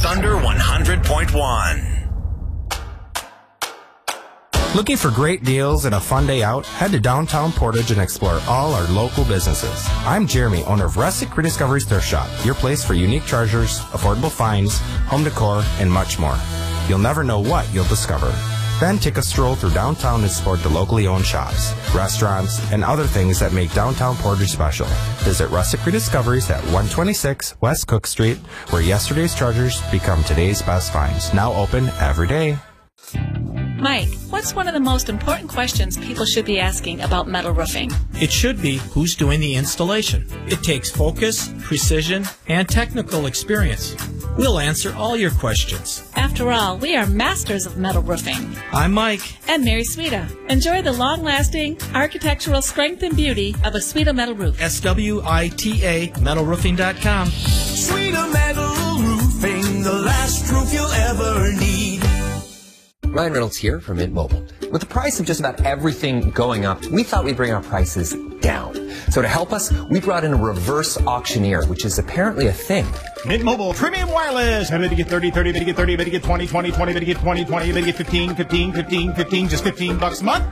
Thunder 100.1. Looking for great deals and a fun day out? Head to downtown Portage and explore all our local businesses. I'm Jeremy, owner of Rustic Rediscoveries Thrift Shop, your place for unique treasures, affordable finds, home decor, and much more. You'll never know what you'll discover. Then take a stroll through downtown and support the locally owned shops, restaurants, and other things that make downtown Portage special. Visit Rustic Rediscoveries at 126 West Cook Street, where yesterday's treasures become today's best finds. Now open every day. Mike, what's one of the most important questions people should be asking about metal roofing? It should be who's doing the installation. It takes focus, precision, and technical experience. We'll answer all your questions. After all, we are masters of metal roofing. I'm Mike. And Mary Sweta. Enjoy the long-lasting architectural strength and beauty of a Sweta metal roof. SWITA metalroofing.com. Sweta Metal Roofing, the last roof you'll ever need. Ryan Reynolds here from Mint Mobile. With the price of just about everything going up, we thought we'd bring our prices down. So to help us, we brought in a reverse auctioneer, which is apparently a thing. Mint Mobile Premium Wireless. Better get 30, better get 30, better get 20, 20, 20, better get 20, 20, better get 15, 15, 15, 15, just $15 a month.